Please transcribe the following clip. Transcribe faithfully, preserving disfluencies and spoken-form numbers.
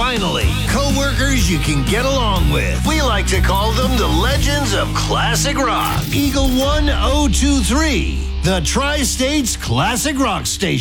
finally, co-workers you can get along with. We like to call them the legends of classic rock. Eagle one oh two three, the Tri-States Classic Rock Station.